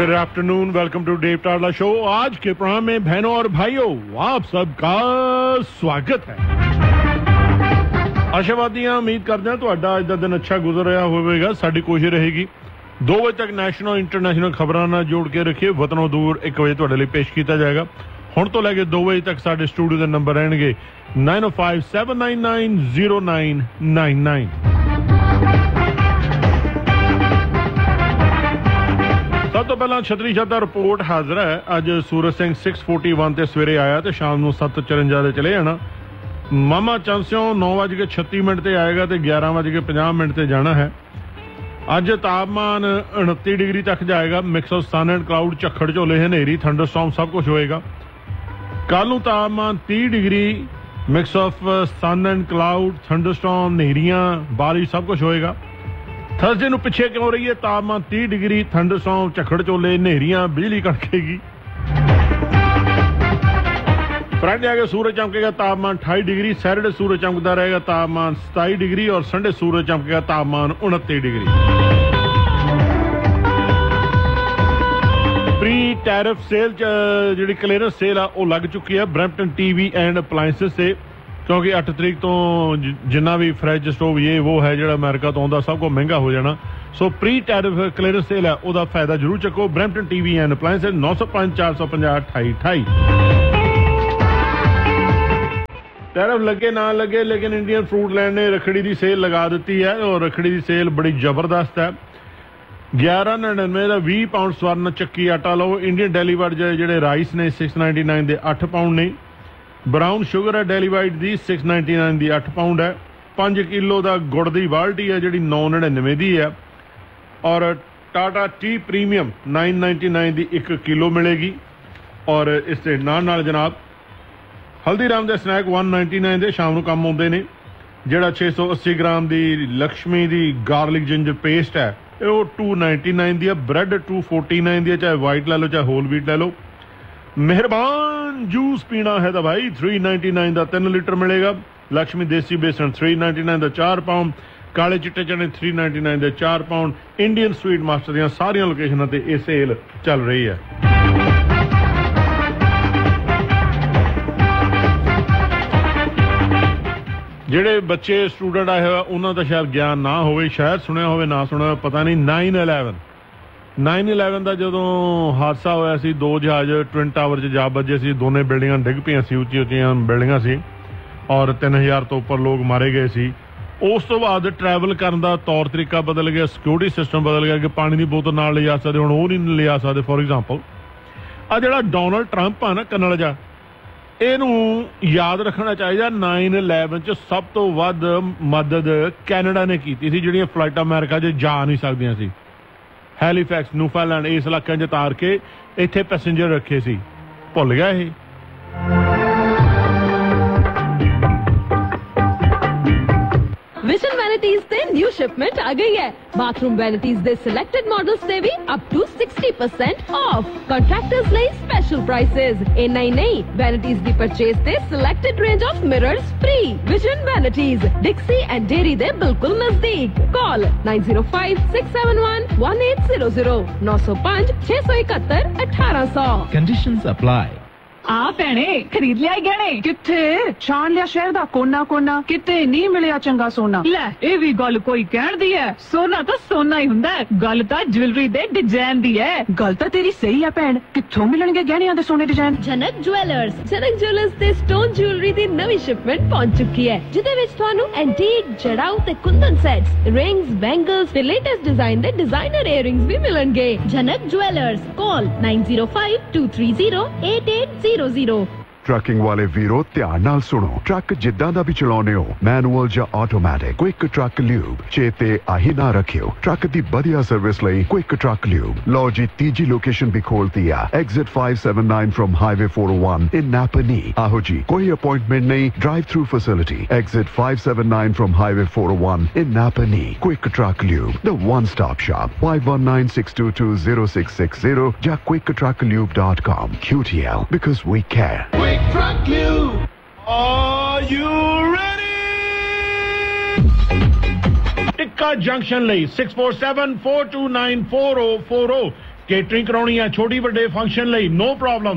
Good afternoon, welcome to Dave टाडला show. आज के programme में बहनों और भाइयों आप सबका स्वागत है। आशावादी हाँ, उम्मीद करते हैं ਤੁਹਾਡਾ ਅੱਜ ਦਾ ਦਿਨ ਅੱਛਾ ਗੁਜ਼ਰ ਰਿਹਾ ਹੋਵੇਗਾ। ਸਾਡੀ ਕੋਸ਼ਿਸ਼ ਰਹੇਗੀ 2 ਵਜੇ ਤੱਕ ਨੈਸ਼ਨਲ ਇੰਟਰਨੈਸ਼ਨਲ ਖਬਰਾਂ ਨਾਲ ਜੋੜ ਕੇ ਰੱਖੀਏ। ਵਤਨੋਂ ਦੂਰ 1 ਵਜੇ ਤੁਹਾਡੇ ਲਈ ਪੇਸ਼ ਕੀਤਾ ਜਾਏਗਾ। ਹੁਣ ਤੋਂ ਲੈ ਕੇ 2 ਵਜੇ ਤੱਕ ਸਾਡੇ ਸਟੂਡੀਓ ਦੇ ਨੰਬਰ ਰਹਿਣਗੇ 9057990999। ਸਭ ਤੋਂ ਪਹਿਲਾਂ ਛਤਰੀ ਛੱਤ ਦਾ ਰਿਪੋਰਟ ਹਾਜ਼ਰ ਹੈ। ਅੱਜ ਸੂਰਜ ਸਿੰਘ 641 ਤੇ ਸਵੇਰੇ ਆਇਆ ਤੇ ਸ਼ਾਮ ਨੂੰ 7:54 ਤੇ ਚਲੇ ਜਾਣਾ। ਮਾਮਾ ਚੰਸਿਓ 9:36 ਤੇ ਆਏਗਾ ਤੇ 11:50 ਤੇ ਜਾਣਾ ਹੈ। ਅੱਜ ਤਾਪਮਾਨ 29 ਡਿਗਰੀ ਤੱਕ ਜਾਏਗਾ। Mix of son and cloud, ਝੱਖੜ ਝੋਲੇ, ਹਨੇਰੀ, ਥੰਡਰਸਟਾਰਮ ਸਭ ਕੁਝ ਹੋਏਗਾ। ਕੱਲ ਨੂੰ ਤਾਪਮਾਨ 30 degree, mix of son and cloud, thunderstorm, ਹਨੇਰੀਆਂ, ਬਾਰਿਸ਼ ਸਭ ਕੁਝ ਹੋਏਗਾ। ਥਰਸਡੇ ਨੂੰ ਪਿੱਛੇ ਕਿਉਂ ਰਹੀ ਹੈ? ਤਾਪਮਾਨ 30 ਡਿਗਰੀ, ਥੰਡਰਸਟਾਰਮ, ਝੱਖੜ ਝੋਲੇ, ਹਨੇਰੀਆਂ, ਬਿਜਲੀ ਕੜਕੇਗੀ। ਫਰਾਈਡੇ ਆ ਕੇ ਸੂਰਜ ਚਮਕੇਗਾ, ਤਾਪਮਾਨ 28 ਡਿਗਰੀ। ਸੈਟਰਡੇ ਸੂਰਜ ਚਮਕਦਾ ਰਹੇਗਾ, ਤਾਪਮਾਨ 27 ਡਿਗਰੀ। ਔਰ ਸੰਡੇ ਸੂਰਜ ਚਮਕੇਗਾ, ਤਾਪਮਾਨ 29 ਡਿਗਰੀ। ਪ੍ਰੀ ਟੈਰਿਫ ਸੇਲ ਜਿਹੜੀ ਕਲੀਅਰੈਂਸ ਸੇਲ ਆ ਉਹ ਲੱਗ ਚੁੱਕੀ ਹੈ ਬਰੈਂਪਟਨ ਟੀਵੀ ਐਂਡ ਅਪਲਾਇੰਸਿਸ ਤੇ, ਕਿਉਂਕਿ 8 ਤਰੀਕ ਤੋਂ ਜਿੰਨਾ ਵੀ ਫਰਿੱਜ, ਸਟੋਵ, ਇਹ ਉਹ ਹੈ ਜਿਹੜਾ ਅਮਰੀਕਾ ਤੋਂ ਆਉਂਦਾ ਸਭ ਕੁਝ ਮਹਿੰਗਾ ਹੋ ਜਾਣਾ। ਸੋ ਪ੍ਰੀ ਟੈਰਿਫ ਕਲੀਅਰੈਂਸ ਸੇਲ ਹੈ, ਉਹਦਾ ਫਾਇਦਾ ਜ਼ਰੂਰ ਚੱਕੋ। Brampton TV and appliances 905 450 2828। Tariff ਲੱਗੇ ਨਾ ਲੱਗੇ, ਲੇਕਿਨ ਇੰਡੀਅਨ ਫਰੂਟ ਲੈਂਡ ਨੇ ਰੱਖੜੀ ਦੀ ਸੇਲ ਲਗਾ ਦਿੱਤੀ ਹੈ। ਔਰ ਰੱਖੜੀ ਦੀ ਸੇਲ ਬੜੀ ਜ਼ਬਰਦਸਤ ਹੈ। 1199 ਦਾ 20 ਪਾਉਂਡ ਸਵਰਨ ਚੱਕੀ ਆਟਾ ਲਓ। ਇੰਡੀਅਨ ਡੈਲੀਵਰਡ ਜਿਹੜੇ ਰਾਈਸ ਨੇ 699 ਦੇ 8 ਪਾਉਂਡ ਨੇ। ਬਰਾਊਨ ਸ਼ੂਗਰ ਹੈ ਡੈਲੀਵਾਈਡ ਦੀ 699 ਦੀ 8 ਪਾਉਂਡ ਹੈ। 5 ਕਿਲੋ ਦਾ ਗੁੜ ਦੀ ਬਾਲਟੀ ਹੈ ਜਿਹੜੀ 999 ਦੀ ਹੈ। ਔਰ ਟਾਟਾ ਟੀ ਪ੍ਰੀਮੀਅਮ 999 ਦੀ 1 ਕਿਲੋ ਮਿਲੇਗੀ। ਔਰ ਇਸ ਦੇ ਨਾਲ ਜਨਾਬ ਹਲਦੀਰਾਮ ਦੇ ਸਨੈਕ 199 ਦੇ ਸ਼ਾਮ ਨੂੰ ਕੰਮ ਆਉਂਦੇ ਨੇ। ਜਿਹੜਾ 680 ਗ੍ਰਾਮ ਦੀ ਲక్ష్ਮੀ ਦੀ ਗਾਰਲਿਕ ਜਿੰਜਰ ਪੇਸਟ ਹੈ ਉਹ 299 ਦੀ ਹੈ। ਬ੍ਰੈਡ 249 ਦੀ ਹੈ, ਚਾਹੇ ਵਾਈਟ ਲੈ ਲਓ ਚਾਹੇ ਹੋਲ ਵੀਟ ਲੈ ਲਓ। ਮਿਹਰਬਾਨ ਜੂਸ ਪੀਣਾ ਹੈ ਤਾਂ ਭਾਈ 399 ਦਾ 3 ਲੀਟਰ ਮਿਲੇਗਾ। ਲక్ష్ਮੀ ਦੇਸੀ ਬੇਸਣ 399 ਦਾ 4 ਪਾਉਂਡ। ਕਾਲੇ ਚਿੱਟੇ ਚਨੇ 399 ਦੇ 4 ਪਾਉਂਡ। ਇੰਡੀਅਨ ਸਵੀਟ ਮਾਸਟਰ ਦੀਆਂ ਸਾਰੀਆਂ ਲੋਕੇਸ਼ਨਾਂ ਤੇ ਇਹ ਸੇਲ ਚੱਲ ਰਹੀ ਹੈ। ਜਿਹੜੇ ਬੱਚੇ ਸਟੂਡੈਂਟ ਆਏ ਹੋਏ ਉਹਨਾਂ ਦਾ ਸ਼ਾਇਦ ਗਿਆਨ ਨਾ ਹੋਵੇ, ਸ਼ਾਇਦ ਸੁਣਿਆ ਹੋਵੇ ਨਾ ਸੁਣਿਆ, ਪਤਾ ਨਹੀਂ। 9/11 ਦਾ ਜਦੋਂ ਹਾਦਸਾ ਹੋਇਆ ਸੀ, 2 ਜਹਾਜ਼ ਟਵਿਨ ਟਾਵਰ 'ਚ ਜਾ ਵੱਜੇ ਸੀ। ਦੋਨੇ ਬਿਲਡਿੰਗਾਂ ਡਿੱਗ ਪਈਆਂ ਸੀ, ਉੱਚੀਆਂ ਬਿਲਡਿੰਗਾਂ ਸੀ ਔਰ 3000 ਤੋਂ ਉੱਪਰ ਲੋਕ ਮਾਰੇ ਗਏ ਸੀ। ਉਸ ਤੋਂ ਬਾਅਦ ਟਰੈਵਲ ਕਰਨ ਦਾ ਤੌਰ ਤਰੀਕਾ ਬਦਲ ਗਿਆ, ਸਿਕਿਉਰਿਟੀ ਸਿਸਟਮ ਬਦਲ ਗਿਆ ਕਿ ਪਾਣੀ ਦੀ ਬੋਤਲ ਨਾਲ ਲਿਜਾ ਸਕਦੇ, ਹੁਣ ਉਹ ਨਹੀਂ ਲਿਜਾ ਸਕਦੇ। ਫੋਰ ਐਗਜ਼ਾਮਪਲ ਆ ਜਿਹੜਾ ਡੋਨਲਡ ਟਰੰਪ ਆ ਨਾ, ਕਨਲ ਜਾ, ਇਹਨੂੰ ਯਾਦ ਰੱਖਣਾ ਚਾਹੀਦਾ 9/11 'ਚ ਸਭ ਤੋਂ ਵੱਧ ਮਦਦ ਕੈਨੇਡਾ ਨੇ ਕੀਤੀ ਸੀ, ਜਿਹੜੀਆਂ ਫਲਾਈਟਾਂ ਅਮਰੀਕਾ 'ਚ ਜਾ ਨਹੀਂ ਸਕਦੀਆਂ ਸੀ। ਹੈਲੀਫੈਕਸ, ਨਿਊਫਾਊਂਡਲੈਂਡ, ਇਸ ਇਲਾਕਿਆਂ 'ਚ ਤਾਰ ਕੇ ਇੱਥੇ ਪੈਸੇਂਜਰ ਰੱਖੇ ਸੀ। ਭੁੱਲ ਗਿਆ ਇਹ? विजन वैनिटीज से न्यू शिपमेंट आ गई है। Bathroom vanities they selected models से भी अप टू 60% ऑफ। कॉन्ट्रैक्टर्स लिए स्पेशल प्राइसेस। इन्ना ही नहीं, वैनिटीज दी परचेज ते selected range of mirrors free. Vision vanities डिक्सी and dairy दे बिल्कुल नजदीक। कॉल 9056711800 905 671 1800। Conditions apply. ਆ ਭੈਣੇ ਖਰੀਦ ਲਿਆ ਗਹਿਣੇ? ਕਿੱਥੇ ਛਾਣ ਲਿਆ ਸ਼ਹਿਰ ਦਾ ਕੋਨਾ ਕੋਨਾ, ਕਿਤੇ ਨਹੀਂ ਮਿਲਿਆ ਚੰਗਾ ਸੋਨਾ। ਲੈ ਇਹ ਵੀ ਗੱਲ ਕੋਈ ਕਹਿਣ ਦੀ ਹੈ? ਸੋਨਾ ਤਾਂ ਸੋਨਾ ਹੀ ਹੁੰਦਾ ਹੈ, ਗੱਲ ਤਾਂ ਜੁਐਲਰੀ ਦੇ ਡਿਜ਼ਾਈਨ ਦੀ ਹੈ। ਗੱਲ ਤਾਂ ਤੇਰੀ ਸਹੀ ਹੈ ਭੈਣ, ਕਿੱਥੋਂ ਮਿਲਣਗੇ ਗਹਿਣਿਆਂ ਦੇ ਸੋਨੇ ਡਿਜ਼ਾਈਨ? ਜਨਕ ਜੁਐਲਰਸ ਤੇ ਸਟੋਨ ਜੁਐਲਰੀ ਦੀ ਨਵੀਂ ਸ਼ਿਪਮੈਂਟ ਪਹੁੰਚ ਚੁੱਕੀ ਹੈ, ਜਿਹਦੇ ਵਿੱਚ ਤੁਹਾਨੂੰ ਐਂਟੀਕ, ਜੜਾਊ ਤੇ ਕੁੰਦਨ ਸੈਟਸ, ਰਿੰਗਸ, ਬੈਂਗਲਸ ਤੇ ਲੇਟੈਸਟ ਡਿਜ਼ਾਈਨ ਦੇ ਡਿਜ਼ਾਈਨਰ ਈਅਰਿੰਗਸ ਵੀ ਮਿਲਣਗੇ। ਜਨਕ ਜੁਐਲਰਸ, ਕਾਲ 9052308800। ट्रकिंग वाले वीरो ध्यान नाल सुनो। ट्रक जिद्दां दा भी चलाउने हो, मैनुअल या ऑटोमैटिक, क्विक ट्रक ल्यूब चेते आही ना रखियो। ट्रक दी बढ़िया सर्विस लई क्विक ट्रक ल्यूब। लो जी तीजी लोकेशन भी खोलती है, एग्जिट 579 फ्रॉम हाईवे 401 इन नापनी। आहो जी कोई अपॉइंटमेंट नहीं, drive through facility. Exit 579 from highway 401 in नापनी। Quick truck lube, the one stop shop. 5196220660 या quicktrucklube.com। QTL, because we care. Quick Truck Lube. Are you ready? Tikka Junction ਲਈ 647-429-4040 catering करानी है छोटी बड़े function ਲਈ नो प्रॉब्लम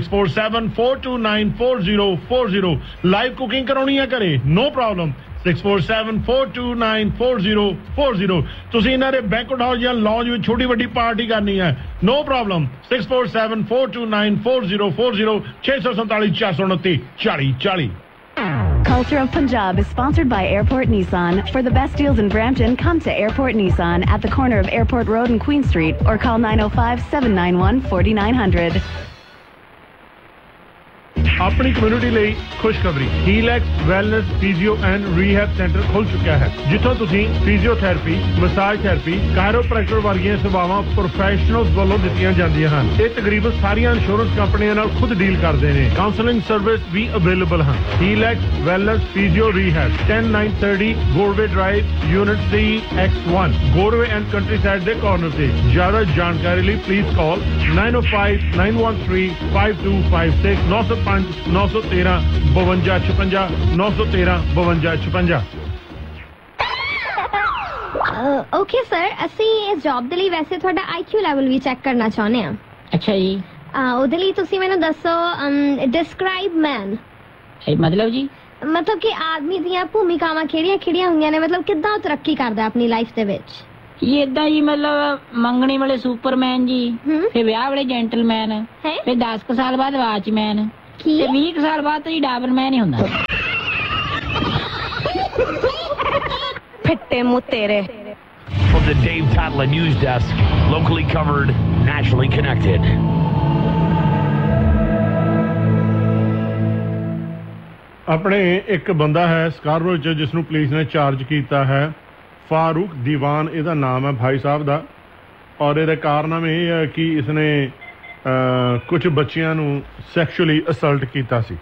6474294040 लाइव कुकिंग करानी है घरे नो प्रॉब्लम 6474294040 ਤੁਸੀਂ ਇਹਨਾਂ ਦੇ ਬੈਂਕਟ ਹਾਊਸ ਜਾਂ ਲੌਂਜ ਵਿੱਚ ਛੋਟੀ ਵੱਡੀ ਪਾਰਟੀ ਕਰਨੀ ਹੈ no problem 6474294040 647 429 4040 Culture of Punjab is sponsored by Airport Nissan. For the best deals in Brampton, come to Airport Nissan at the corner of Airport Road and Queen Street or call 905-791-4900. अपनी community ਲਈ ਖੁਸ਼ਖਬਰੀ ਹੀਲੈਕਸ wellness physio and rehab centre ਖੁੱਲ ਚੁੱਕਿਆ ਹੈ ਜਿੱਥੋਂ ਤੁਸੀਂ physiotherapy massage therapy chiropractor ਵਰਗੀਆਂ ਸੇਵਾਵਾਂ professionals ਵੱਲੋਂ ਦਿੱਤੀਆਂ ਜਾਂਦੀਆਂ ਹਨ ਇਹ ਤਕਰੀਬਨ ਸਾਰੀਆਂ ਇੰਸ਼ੋਰੈਂਸ ਕੰਪਨੀਆਂ ਨਾਲ ਖੁਦ ਡੀਲ ਕਰਦੇ ਨੇ ਕਾਉਂਸਲਿੰਗ ਸਰਵਿਸ ਵੀ ਅਵੇਲੇਬਲ ਹਨ ਹੀਲੈਕਸ wellness physio rehab 10930 ਗੋਰਵੇ drive unit C X1 ਗੋਰਵੇ and countryside ਦੇ ਕਾਰਨਰ ਤੇ ਜ਼ਿਆਦਾ ਜਾਣਕਾਰੀ ਲਈ ਪਲੀਜ਼ ਕਾਲ 9059135256 905 913 5256 913 5256 ਓਕੇ ਸਰ ਅਸੀਂ ਇਸ ਜੌਬ ਦੇ ਲਈ ਵੈਸੇ ਤੁਹਾਡਾ IQ ਲੈਵਲ ਵੀ ਚੈੱਕ ਕਰਨਾ ਚਾਹੁੰਦੇ ਹਾਂ ਅੱਛਾ ਜੀ ਉਹਦੇ ਲਈ ਤੁਸੀਂ ਮੈਨੂੰ ਦੱਸੋ ਡਿਸਕ੍ਰਾਈਬ ਮੈਨ ਮਤਲਬ ਜੀ ਮਤਲਬ ਕਿ ਆਦਮੀ ਦੀਆਂ ਭੂਮਿਕਾਵਾਂ ਕਿਹੜੀਆਂ ਹੋਈਆਂ ਨੇ ਮਤਲਬ ਕਿੱਦਾਂ ਉਹ ਤਰੱਕੀ ਕਰਦਾ ਆਪਣੀ ਲਾਈਫ ਦੇ ਵਿੱਚ ਇਹ ਏਦਾਂ ਜੀ ਮਤਲਬ ਮੰਗਣੀ ਵਾਲੇ ਸੁਪਰਮੈਨ ਜੀ ਫਿਰ ਵਿਆਹ ਵਾਲੇ ਜੈਂਟਲਮੈਨ ਫਿਰ 10 ਕੁ ਸਾਲ ਬਾਅਦ ਵਾਚਮੈਨ ਤੇ 20 ਸਾਲ ਬਾਅਦ ਤਾਂ ਜੀ ਡਾਬਰਮੈਨ ਹੀ ਹੁੰਦਾ ਫਿੱਟੇ ਮੂੰਹ ਤੇਰੇ From the Dave Tadler News Desk, locally covered, nationally connected. ਆਪਣੇ ਇੱਕ ਬੰਦਾ ਹੈ ਸਕਾਰਬਰੋ ਚ ਜਿਸ ਨੂੰ ਪੁਲਿਸ ਨੇ ਚਾਰਜ ਕੀਤਾ ਹੈ ਫਾਰੂਕ ਦੀਵਾਨ ਇਹਦਾ ਨਾਮ ਹੈ ਭਾਈ ਸਾਹਿਬ ਦਾ ਔਰ ਇਹਦਾ ਕਾਰਨਾਮਾ ਇਹ ਹੈ ਕਿ ਇਸਨੇ ਕੁਝ ਬੱਚਿਆਂ ਨੂੰ ਸੈਕਸ਼ੂਅਲੀ ਅਸਲਟ ਕੀਤਾ ਸੀ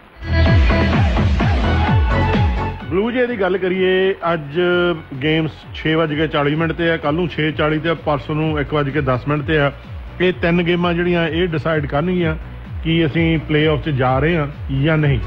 ਬਲੂ ਜੇ ਦੀ ਗੱਲ ਕਰੀਏ ਅੱਜ ਗੇਮਸ 6:40 ਤੇ ਹੈ ਕੱਲ ਨੂੰ 6:40 ਤੇ ਪਰਸੋਂ ਨੂੰ 1:10 ਤੇ ਹੈ ਇਹ ਤਿੰਨ ਗੇਮਾਂ ਜਿਹੜੀਆਂ ਇਹ ਡਿਸਾਈਡ ਕਰਨਗੀਆਂ ਕਿ ਅਸੀਂ ਪਲੇਆਫ 'ਚ ਜਾ ਰਹੇ ਹਾਂ ਜਾਂ ਨਹੀਂ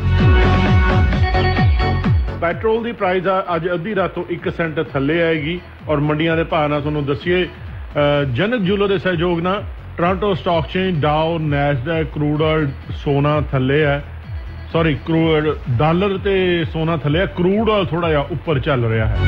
ਪੈਟਰੋਲ ਦੀ ਪ੍ਰਾਈਸ ਅੱਜ ਅੱਧੀ ਰਾਤ ਤੋਂ 1 ਸੈਂਟ ਥੱਲੇ ਆਏਗੀ ਔਰ ਮੰਡੀਆਂ ਦੇ ਭਾਅ ਨਾਲ ਤੁਹਾਨੂੰ ਦੱਸੀਏ ਜਨਕ ਜੂਲੋ ਦੇ ਸਹਿਯੋਗ ਨਾਲ Toronto stock change ਡਾਓ Nasdaq crude oil ਸੋਨਾ ਥੱਲੇ ਹੈ ਸੌਰੀ ਕਰੂਡ ਡਾਲਰ ਤੇ ਸੋਨਾ ਥੱਲੇ ਹੈ ਕਰੂਡ ਆਇਲ ਥੋੜਾ ਜਿਹਾ ਉੱਪਰ ਚੱਲ ਰਿਹਾ ਹੈ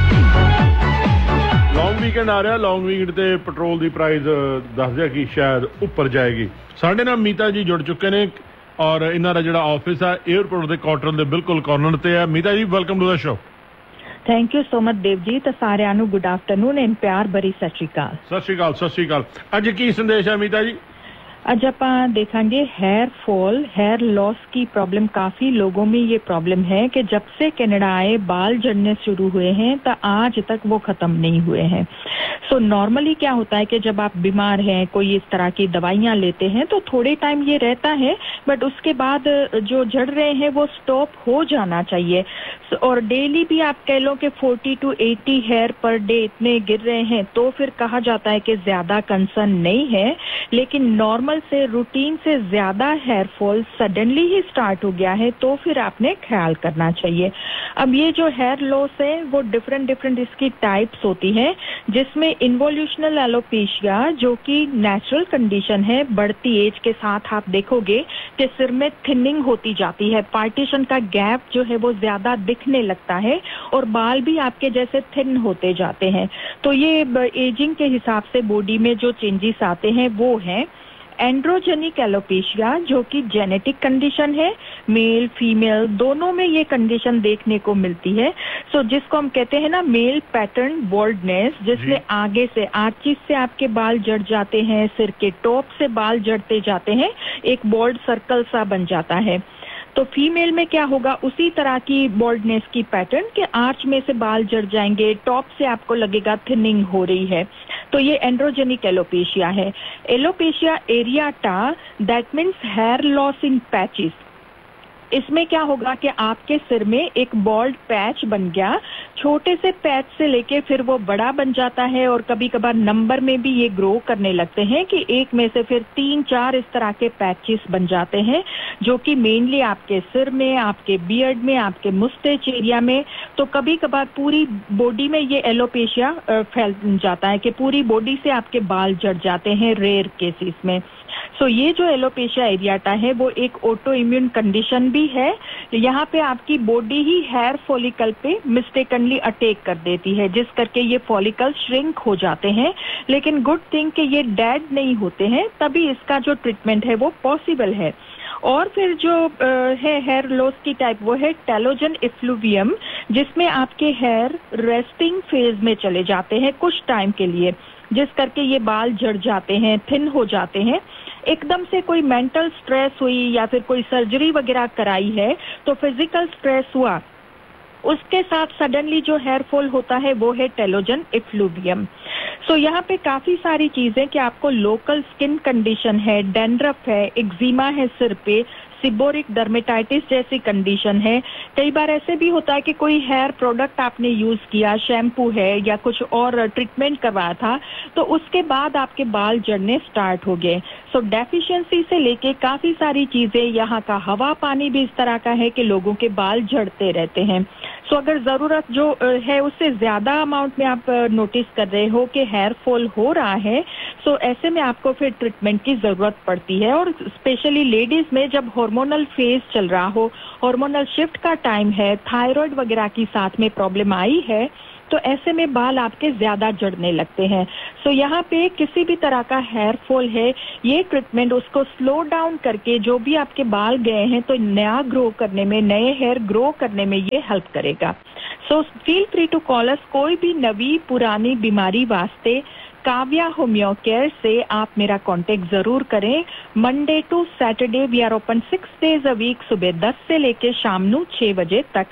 ਲੌਂਗ ਵੀਕਐਂਡ ਆ ਰਿਹਾ ਲੌਂਗ ਵੀਕਐਂਡ ਤੇ ਪੈਟਰੋਲ ਦੀ ਪ੍ਰਾਈਸ ਦੱਸਦੇ ਕਿ ਸ਼ਾਇਦ ਉੱਪਰ ਜਾਏਗੀ ਸਾਡੇ ਨਾਲ ਮੀਤਾ ਜੀ ਜੁੜ ਚੁੱਕੇ ਨੇ ਔਰ ਇਹਨਾਂ ਦਾ ਜਿਹੜਾ ਆਫਿਸ ਹੈ 에ਅਰਪੋਰਟ ਦੇ ਕੁਆਟਰ ਦੇ ਬਿਲਕੁਲ ਕਾਰਨਰ ਤੇ ਹੈ ਮੀਤਾ ਜੀ welcome to the show thank you so much Dev ji ਤਾਂ ਸਾਰਿਆਂ ਨੂੰ ਗੁੱਡ ਆਫਟਰਨੂਨ ਐਂਡ ਪਿਆਰ ਭਰੀ ਸਤਿ ਸ਼੍ਰੀ ਅਕਾਲ ਸਤਿ ਸ਼੍ਰੀ ਅਕਾਲ ਸਤਿ ਸ਼੍ਰੀ ਅਕਾਲ ਅੱਜ ਕੀ ਸੰਦੇਸ਼ ਹੈ ਮੀਤਾ ਜੀ आज ਆਪਾਂ देखेंगे हेयर फॉल हेयर लॉस की प्रॉब्लम काफी लोगों में ये प्रॉब्लम है कि जब से कनाडा आए बाल झड़ने शुरू हुए हैं तो आज तक वो खत्म नहीं हुए हैं सो नॉर्मली क्या होता है कि जब आप बीमार हैं कोई इस तरह की दवाइयां लेते हैं तो थोड़े टाइम ये रहता है बट उसके बाद जो झड़ रहे हैं वो स्टॉप हो जाना चाहिए और डेली भी आप कह लो कि 40 to 80 हेयर पर डे इतने गिर रहे हैं तो फिर कहा जाता है कि ज्यादा कंसर्न नहीं है लेकिन नॉर्मल से रूटीन से ज्यादा हेयर फॉल सडनली ही स्टार्ट हो गया है तो फिर आपने ख्याल करना चाहिए अब ये जो हेयर लॉस है वो डिफरेंट इसकी टाइप्स होती है जिसमें इन्वोल्यूशनल एलोपेशिया जो कि नेचुरल कंडीशन है बढ़ती एज के साथ आप देखोगे कि सिर में थिनिंग होती जाती है पार्टीशन का गैप जो है वो ज्यादा दिखने लगता है और बाल भी आपके जैसे थिन होते जाते हैं तो ये एजिंग के हिसाब से बॉडी में जो चेंजेस आते हैं वो हैं एंड्रोजेनिक एलोपेशिया जो कि जेनेटिक कंडीशन है मेल फीमेल दोनों में ये कंडीशन देखने को मिलती है सो जिसको हम कहते हैं ना मेल पैटर्न बॉल्डनेस जिसमें आगे से आर्चिस से आपके बाल जड़ जाते हैं सिर के टॉप से बाल जड़ते जाते हैं एक बॉल्ड सर्कल सा बन जाता है तो फीमेल में क्या होगा उसी तरह की बॉल्डनेस की पैटर्न के आर्च में से बाल जड़ जाएंगे टॉप से आपको लगेगा थिनिंग हो रही है तो ये एंड्रोजेनिक एलोपेशिया है alopecia एरियाटा that means hair loss in patches इसमें क्या होगा कि आपके सिर में एक बॉल्ड पैच बन गया, छोटे से पैच से लेके फिर वो बड़ा बन जाता है और कभी कभार नंबर में भी ये ग्रो करने लगते हैं कि एक में से फिर 3-4 इस तरह के पैचेस बन जाते हैं, जो कि मेनली आपके सिर में, आपके बियर्ड में, आपके मुस्टैच एरिया में, तो कभी कभार पूरी बॉडी में ये एलोपेशिया फैल जाता है कि पूरी बॉडी से आपके बाल झड़ जाते हैं रेयर केसेस में। सो ये जो एलोपेशिया एरियाटा है वो एक ऑटो इम्यून कंडीशन भी है। यहाँ पे आपकी बॉडी ही हेयर फॉलिकल पे मिस्टेकनली अटैक कर देती है, जिस करके ये फॉलिकल श्रिंक हो जाते हैं। लेकिन गुड थिंग कि ये डेड नहीं होते हैं, तभी इसका जो ट्रीटमेंट है वो पॉसिबल है। और फिर जो है हेयर लॉस की टाइप, वो है टेलोजन इफ्लूवियम, जिसमें आपके हेयर रेस्टिंग फेज में चले जाते हैं कुछ टाइम के लिए, जिस करके ये बाल झड़ जाते हैं, थिन हो जाते हैं। एकदम से कोई मेंटल स्ट्रेस हुई या फिर कोई सर्जरी वगैरह कराई है तो फिजिकल स्ट्रेस हुआ, उसके साथ सडनली जो हेयर फॉल होता है वो है टेलोजन इफ्लूवियम। सो यहाँ पे काफी सारी चीजें कि आपको लोकल स्किन कंडीशन है, डैंड्रफ है, एक्जिमा है सिर पे, सिबोरिक डर्मेटाइटिस जैसी कंडीशन है। कई बार ऐसे भी होता है कि कोई हेयर प्रोडक्ट आपने यूज किया, शैम्पू है या कुछ और ट्रीटमेंट करवाया था, तो उसके बाद आपके बाल झड़ने स्टार्ट हो गए। सो डेफिशिएंसी से लेके काफी सारी चीजें, यहाँ का हवा पानी भी इस तरह का है कि लोगों के बाल झड़ते रहते हैं। सो अगर जरूरत जो है उससे ज्यादा अमाउंट में आप नोटिस कर रहे हो कि हेयर फॉल हो रहा है, सो ऐसे में आपको फिर ट्रीटमेंट की जरूरत पड़ती है। और स्पेशली लेडीज में जब हार्मोनल फेज चल रहा हो, हार्मोनल शिफ्ट का टाइम है, थायराइड वगैरह की साथ में प्रॉब्लम आई है, तो ऐसे में बाल आपके ज्यादा झड़ने लगते हैं। सो यहाँ पे किसी भी तरह का हेयर फॉल है, ये ट्रीटमेंट उसको स्लो डाउन करके जो भी आपके बाल गए हैं तो नया ग्रो करने में, नए हेयर ग्रो करने में ये हेल्प करेगा। So feel free to call अस। कोई भी नवी पुरानी बीमारी वास्ते काव्या होम्यो केयर से आप मेरा कांटेक्ट जरूर करें। Monday to Saturday we are open 6 days a week, सुबह 10 से लेके शाम 6 बजे तक।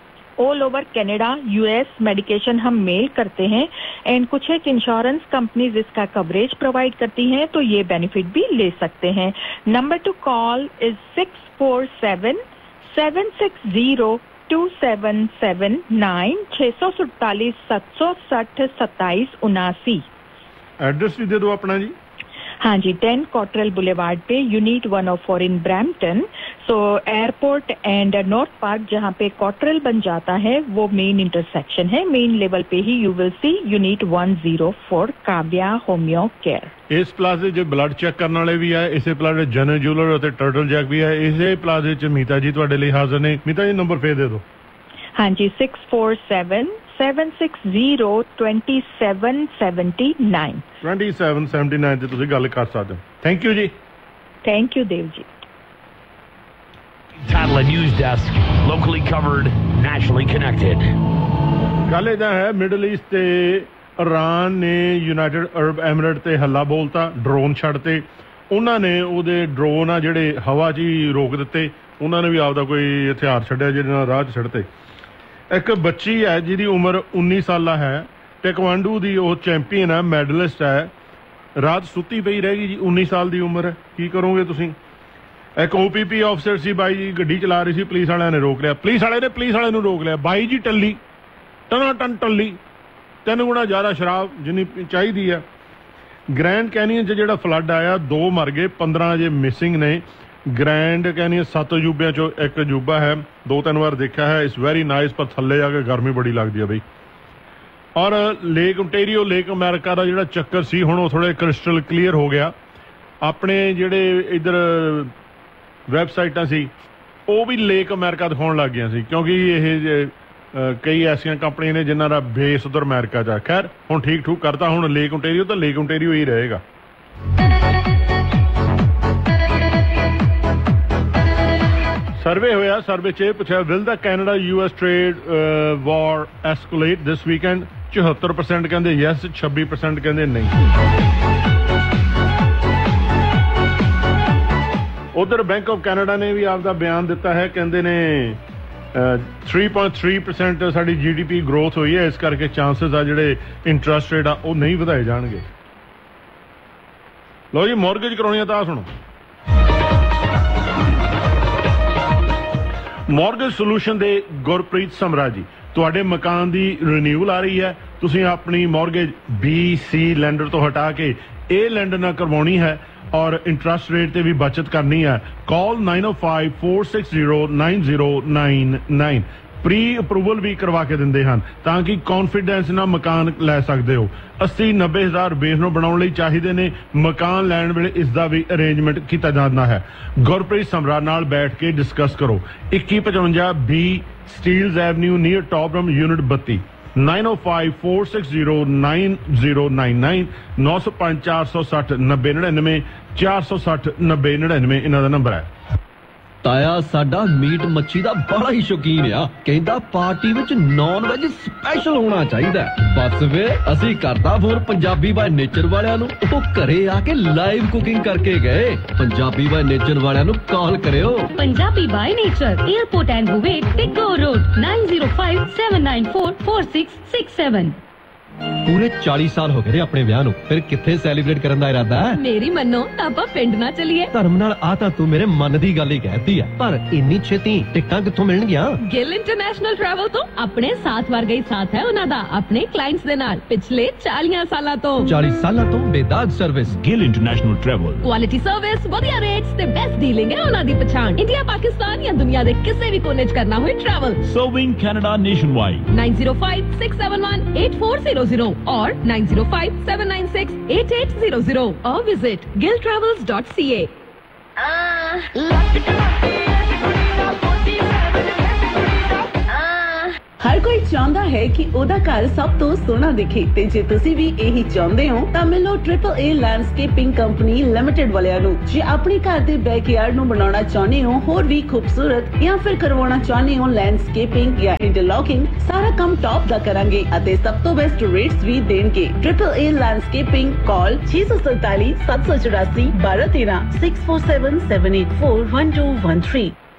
All over Canada, US medication हम मेल करते हैं एंड कुछ एक इंश्योरेंस कंपनीज इसका कवरेज प्रोवाइड करती हैं, तो ये बेनिफिट भी ले सकते हैं। Number two call is 647-760-2779, 647-760-2779। Address भी दे दो अपना जी। हाँ जी, 10 कॉटरेल बुलेवार्ड पे, unit 104 in Brampton. So airport and north park जहाँ पे कॉटरेल बन जाता है वो मेन इंटरसेक्शन है। मेन लेवल पे ही you will see unit 104 Kavya homeo care. इस प्लाजे जो ब्लड चेक करने वाले भी है, इसे प्लाजे जनरल ज्वेलर और टर्टल जैक भी है। इसे प्लाजे च मीता जी तुहाडे लिए हाजिर ने। मीता जी नंबर फेर दे दो। हाँ जी, 647-760-2779। 2779 ਤੇ ਤੁਸੀਂ ਗੱਲ ਕਰ ਸਕਦੇ ਹੋ। ਥੈਂਕ ਯੂ ਜੀ। Thank you Dev ji. Tatala News Desk, locally covered, nationally connected. ਗੱਲ ਇਹਦਾ ਹੈ, ਮਿਡਲ ਈਸਟ ਤੇ ਇਰਾਨ ਨੇ ਯੂਨਾਈਟਿਡ ਅਰਬ ਐਮਿਰੇਟ ਤੇ ਹੱਲਾ ਬੋਲਤਾ, ਡਰੋਨ ਛੱਡਤੇ। ਉਹਨਾਂ ਨੇ ਉਹਦੇ ਡਰੋਨ ਆ ਜਿਹੜੇ ਹਵਾ 'ਚ ਹੀ ਰੋਕ ਦਿੱਤੇ। ਉਹਨਾਂ ਨੇ ਵੀ ਆਪਦਾ ਕੋਈ ਹਥਿਆਰ ਛੱਡਿਆ ਜਿਹਦੇ ਨਾਲ ਰਾਹ 'ਚ ਛੱਡਤੇ। ਇੱਕ ਬੱਚੀ ਹੈ ਜਿਹਦੀ ਉਮਰ 19 ਸਾਲਾ ਹੈ, ਟੈਕਵਾਂਡੂ ਦੀ ਉਹ ਚੈਂਪੀਅਨ ਹੈ, ਮੈਡਲਿਸਟ ਹੈ, ਰਾਤ ਸੁੱਤੀ ਪਈ ਰਹਿ ਗਈ ਜੀ। 19 ਸਾਲ ਦੀ ਉਮਰ ਹੈ, ਕੀ ਕਰੋਗੇ ਤੁਸੀਂ? ਇੱਕ OPP ਆਫਸਰ ਸੀ ਬਾਈ ਜੀ, ਗੱਡੀ ਚਲਾ ਰਹੀ ਸੀ, ਪੁਲਿਸ ਵਾਲਿਆਂ ਨੇ ਰੋਕ ਲਿਆ। ਪੁਲਿਸ ਵਾਲੇ ਨੂੰ ਰੋਕ ਲਿਆ। ਬਾਈ ਜੀ ਟੱਲੀ, ਟਨਾ ਟਨ ਟੱਲੀ, 3 ਗੁਣਾ ਜ਼ਿਆਦਾ ਸ਼ਰਾਬ ਜਿੰਨੀ ਚਾਹੀਦੀ ਹੈ। ਗ੍ਰੈਂਡ ਕੈਨੀਅਨ 'ਚ ਜਿਹੜਾ ਫਲੱਡ ਆਇਆ, 2 ਮਰ ਗਏ, 15 ਜੇ ਮਿਸਿੰਗ ਨੇ। ਗ੍ਰੈਂਡ ਕੈਨੀਅਨ 7 ਅਜੂਬਿਆਂ 'ਚੋਂ ਇੱਕ ਅਜੂਬਾ ਹੈ, 2-3 ਵਾਰ ਦੇਖਿਆ ਹੈ। ਇਟਸ ਵੈਰੀ ਨਾਈਸ, ਪਰ ਥੱਲੇ ਜਾ ਕੇ ਗਰਮੀ ਬੜੀ ਲੱਗਦੀ ਹੈ ਬਈ। ਔਰ ਲੇਕ ontario, ਲੇਕ ਅਮਰੀਕਾ ਦਾ ਜਿਹੜਾ ਚੱਕਰ ਸੀ, ਹੁਣ ਉਹ ਥੋੜ੍ਹਾ ਕ੍ਰਿਸਟਲ ਕਲੀਅਰ ਹੋ ਗਿਆ। ਆਪਣੇ ਜਿਹੜੇ ਇੱਧਰ ਵੈਬਸਾਈਟਾਂ ਸੀ ਉਹ ਵੀ ਲੇਕ ਅਮਰੀਕਾ ਦਿਖਾਉਣ ਲੱਗ ਗਈਆਂ ਸੀ, ਕਿਉਂਕਿ ਇਹ ਕਈ ਐਸੀਆਂ ਕੰਪਨੀਆਂ ਨੇ ਜਿਨ੍ਹਾਂ ਦਾ ਬੇਸ ਉੱਧਰ ਅਮਰੀਕਾ 'ਚ ਆ। ਖੈਰ ਹੁਣ ਠੀਕ ਠੂਕ ਕਰਤਾ, ਹੁਣ ਲੇਕ ontario ਤਾਂ ਲੇਕ ontario ਹੀ ਰਹੇਗਾ। ਸਰਵੇ ਹੋਇਆ, ਸਰਵੇ 'ਚ ਇਹ ਪੁੱਛਿਆ, will the Canada US trade war ਐਸਕੂਲੇਟ this weekend? 74% ਕਹਿੰਦੇ ਯੈਸ, 26% ਕਹਿੰਦੇ ਨਹੀਂ। ਉਧਰ ਬੈਂਕ ਆਫ ਕੈਨੇਡਾ ਨੇ ਵੀ ਆਪਦਾ ਬਿਆਨ ਦਿੱਤਾ ਹੈ, ਕਹਿੰਦੇ ਨੇ 3.3% ਸਾਡੀ GDP ਗਰੋਥ ਹੋਈ ਹੈ, ਇਸ ਕਰਕੇ ਚਾਂਸਸ ਆ ਜਿਹੜੇ ਇੰਟਰਸਟ ਰੇਟ ਆ ਉਹ ਨਹੀਂ ਵਧਾਏ ਜਾਣਗੇ। ਲਓ ਜੀ, ਮੌਰਗੇਜ ਕਰਾਉਣੀ ਆ ਤਾਂ ਆ ਸੁਣੋ। ਮਾਰਗੇਜ ਸੋਲੂਸ਼ਨ ਦੇ ਗੁਰਪ੍ਰੀਤ ਸਮਰਾ ਜੀ, ਤੁਹਾਡੇ ਮਕਾਨ ਦੀ ਰਿਨਿਊਅਲ ਆ ਰਹੀ ਹੈ, ਤੁਸੀਂ ਆਪਣੀ ਮਾਰਗੇਜ BC ਲੈਂਡਰ ਤੋਂ ਹਟਾ ਕੇ A ਲੈਂਡਰ ਨਾਲ ਕਰਵਾਉਣੀ ਹੈ ਔਰ ਇੰਟਰਸਟ ਰੇਟ ਤੇ ਵੀ ਬਚਤ ਕਰਨੀ ਹੈ। ਕਾਲ 9054609099 ਪ੍ਰੀ ਅਪਰੂਵਲ ਵੀ ਕਰਵਾ ਕੇ ਦਿੰਦੇ ਹਨ ਤਾਂ ਕਿ ਕੌਨਫੀਡੈਂਸ ਨਾਲ ਮਕਾਨ ਲੈ ਸਕਦੇ ਹੋ। 80-90 ਹਜ਼ਾਰ ਬੇਸ ਨੂੰ ਬਣਾਉਣ ਲਈ ਚਾਹੀਦੇ ਨੇ। ਮਕਾਨ ਲੈਣ ਵੇਲੇ ਇਸ ਦਾ ਵੀ ਅਰੇਂਜਮੈਂਟ ਕੀਤਾ ਜਾਂਦਾ ਹੈ। ਗੁਰਪ੍ਰੀਤ ਸਮਰਾ ਨਾਲ ਬੈਠ ਕੇ ਡਿਸਕਸ ਕਰੋ। 2155 B ਸਟੀਲਜ਼ ਐਵਨਿਊ ਨੀਅਰ ਟੌਪਰਮ ਯੂਨਿਟ 32 9054609099 905-460-9099 460-9099 ਇਹਨਾਂ ਦਾ ਨੰਬਰ ਹੈ। ਤਾਇਆ ਸਾਡਾ ਮੀਟ ਮੱਛੀ ਦਾ ਬੜਾ ਹੀ ਸ਼ੌਕੀਨ ਆ, ਕਹਿੰਦਾ ਪਾਰਟੀ ਵਿੱਚ ਨੌਨ ਵੈਜ ਸਪੈਸ਼ਲ ਹੋਣਾ ਚਾਹੀਦਾ। ਬਸ ਵੇ ਅਸੀਂ ਕਰਦਾ ਫੋਨ ਪੰਜਾਬੀ ਬਾਈ ਨੇਚਰ ਵਾਲਿਆਂ ਨੂੰ, ਉਹ ਘਰੇ ਆ ਕੇ ਲਾਈਵ ਕੁਕਿੰਗ ਕਰਕੇ ਗਏ। ਪੰਜਾਬੀ ਬਾਈ ਨੇਚਰ ਵਾਲਿਆਂ ਨੂੰ ਕਾਲ ਕਰਿਓ। Punjabi by nature, airport and ਬੁਵੇਟ ਤੇ ਗੋ ਰੋਡ 9057944667। ਪੂਰੇ 40 ਸਾਲ ਹੋ ਗਏ ਆਪਣੇ ਵਿਆਹ ਨੂੰ, ਫਿਰ ਕਿੱਥੇ ਸੈਲੀਬ੍ਰੇਟ ਕਰਨ ਦਾ ਇਰਾਦਾ ਹੈ? ਮੇਰੀ ਮੰਨੋ ਤਾਂ ਆਪਾਂ ਪਿੰਡ ਨਾ ਚੱਲੀਏ। ਧਰਮ ਨਾਲ ਆ ਤਾਂ ਤੂੰ ਮੇਰੇ ਮਨ ਦੀ ਗੱਲ ਹੀ ਕਹਿਤੀ ਆ, ਪਰ ਇੰਨੀ ਛੇਤੀ ਟਿਕਟਾਂ ਕਿੱਥੋਂ ਮਿਲਣਗੀਆਂ? ਗਿੱਲ ਇੰਟਰਨੈਸ਼ਨਲ ਟਰੈਵਲ ਤੋਂ ਆਪਣੇ ਸਾਥ ਵਰਗਾ ਹੀ ਸਾਥ ਹੈ ਉਹਨਾਂ ਦਾ ਆਪਣੇ ਕਲਾਇੰਟਸ ਦੇ ਨਾਲ ਪਿਛਲੇ 40 ਸਾਲਾਂ ਤੋਂ। 40 ਸਾਲਾਂ ਤੋਂ ਬੇਦਾਗ service. Gill international travel, quality service, ਵਧੀਆ ਰੇਟਸ ਤੇ ਬੈਸਟ ਡੀਲਿੰਗ ਹੈ ਉਹਨਾਂ ਦੀ ਪਛਾਣ। ਇੰਡੀਆ, ਪਾਕਿਸਤਾਨ ਜਾਂ ਦੁਨੀਆ ਦੇ ਕਿਸੇ ਵੀ ਕੋਨੇ 'ਚ ਕਰਨਾ ਹੋਏ travel. Serving Canada nationwide 9056718400 or 9057968800 or visit gilltravels.ca. ਹਰ ਕੋਈ ਚਾਹੁੰਦਾ ਹੈ ਕਿ ਉਹਦਾ ਘਰ ਸਭ ਤੋਂ ਸੋਹਣਾ ਦਿਖੇ ਤੇ ਜੇ ਤੁਸੀਂ ਵੀ ਇਹੀ ਚਾਹੁੰਦੇ ਹੋ ਤਾਂ ਮਿਲੋ AAA ਲੈਂਡਸਕੇਪਿੰਗ ਕੰਪਨੀ ਲਿਮਟਿਡ ਵਾਲਿਆਂ ਨੂੰ। ਜੇ ਆਪਣੇ ਘਰ ਦੇ ਬੈਕਯਾਰਡ ਨੂੰ ਬਣਾਉਣਾ ਚਾਹੁੰਦੇ ਹੋ ਹੋਰ ਵੀ ਖੂਬਸੂਰਤ ਜਾਂ ਫਿਰ ਕਰਵਾਉਣਾ ਚਾਹੁੰਦੇ ਹੋ ਲੈਂਡਸਕੇਪਿੰਗ ਜਾਂ ਇੰਟਰਲੌਕਿੰਗ, ਸਾਰਾ ਕੰਮ ਟੌਪ ਦਾ ਕਰਾਂਗੇ ਅਤੇ ਸਭ ਤੋਂ ਬੈਸਟ ਰੇਟਸ ਵੀ ਦੇਣਗੇ। AAA ਲੈਂਡਸਕੇਪਿੰਗ, ਕਾਲ 647 784 1213 647 784 1213।